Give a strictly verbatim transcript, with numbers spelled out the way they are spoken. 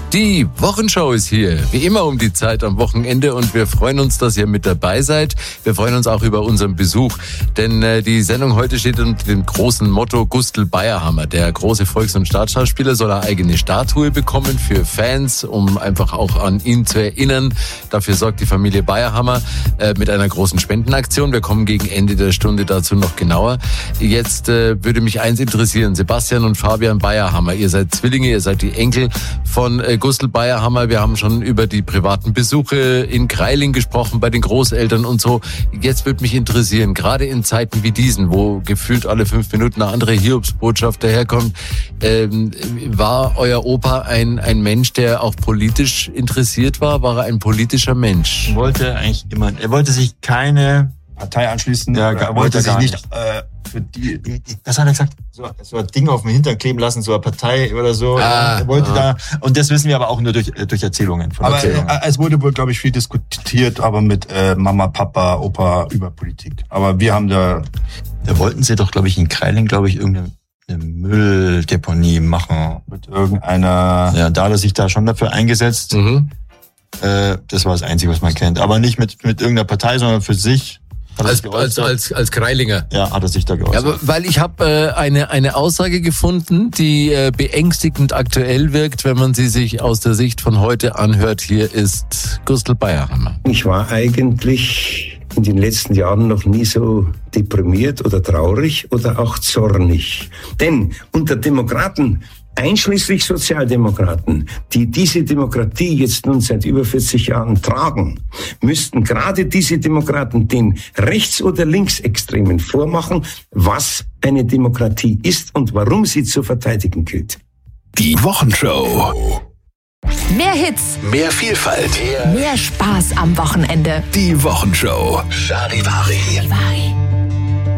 Die Wochenshow ist hier, wie immer um die Zeit am Wochenende und wir freuen uns, dass ihr mit dabei seid. Wir freuen uns auch über unseren Besuch, denn äh, die Sendung heute steht unter dem großen Motto Gustl Bayerhammer. Der große Volks- und Staatsschauspieler soll eine eigene Statue bekommen für Fans, um einfach auch an ihn zu erinnern. Dafür sorgt die Familie Bayerhammer äh, mit einer großen Spendenaktion. Wir kommen gegen Ende der Stunde dazu noch genauer. Jetzt äh, würde mich eins interessieren, Sebastian und Fabian Bayerhammer, ihr seid Zwillinge, ihr seid die Enkel von äh, Gustl Bayerhammer. Wir haben schon über die privaten Besuche in Kreiling gesprochen, bei den Großeltern und so. Jetzt würde mich interessieren, gerade in Zeiten wie diesen, wo gefühlt alle fünf Minuten eine andere Hiobsbotschaft daherkommt, ähm, war euer Opa ein, ein Mensch, der auch politisch interessiert war? War er ein politischer Mensch? Er wollte eigentlich immer, er wollte sich keine Partei anschließen. Ja, er wollte sich nicht, nicht. Äh, für die, Was hat er gesagt? So, so ein Ding auf dem Hintern kleben lassen, so eine Partei oder so. Ah, er wollte ah. da, und das wissen wir aber auch nur durch, durch Erzählungen. Von aber Erzählungen. äh, es wurde wohl, glaube ich, viel diskutiert, aber mit äh, Mama, Papa, Opa über Politik. Aber wir haben da... Da wollten sie doch, glaube ich, in Kreiling, glaube ich, irgendeine eine Mülldeponie machen. Mit irgendeiner... Ja, da hat er sich da schon dafür eingesetzt. Mhm. Äh, das war das Einzige, was man kennt. Aber nicht mit, mit irgendeiner Partei, sondern für sich. Hat er Als, sich als, geäußert. als, als Kreilinger. Ja, hat er sich da Ja, geäußert. aber weil ich habe äh, eine, eine Aussage gefunden, die äh, beängstigend aktuell wirkt, wenn man sie sich aus der Sicht von heute anhört. Hier ist Gustl Bayerhammer. Ich war eigentlich in den letzten Jahren noch nie so deprimiert oder traurig oder auch zornig. Denn unter Demokraten, einschließlich Sozialdemokraten, die diese Demokratie jetzt nun seit über vierzig Jahren tragen, müssten gerade diese Demokraten den Rechts- oder Linksextremen vormachen, was eine Demokratie ist und warum sie zu verteidigen gilt. Die Wochenshow. Mehr Hits, Mehr Vielfalt. mehr Spaß am Wochenende. Die Wochenshow. Charivari. Charivari.